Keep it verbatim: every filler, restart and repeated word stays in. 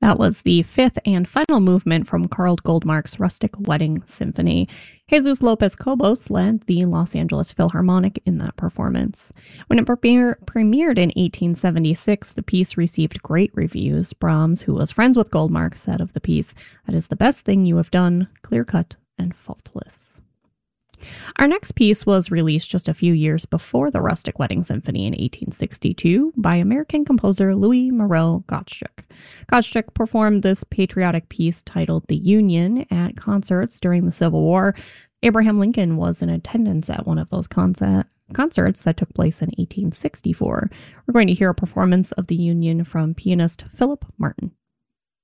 That was the fifth and final movement from Carl Goldmark's Rustic Wedding Symphony. Jesus Lopez Cobos led the Los Angeles Philharmonic in that performance. When it premier- premiered in eighteen seventy-six, the piece received great reviews. Brahms, who was friends with Goldmark, said of the piece, "That is the best thing you have done, clear-cut and faultless." Our next piece was released just a few years before the Rustic Wedding Symphony in eighteen sixty-two by American composer Louis Moreau Gottschalk. Gottschalk performed this patriotic piece titled The Union at concerts during the Civil War. Abraham Lincoln was in attendance at one of those concert concerts that took place in eighteen sixty-four. We're going to hear a performance of The Union from pianist Philip Martin.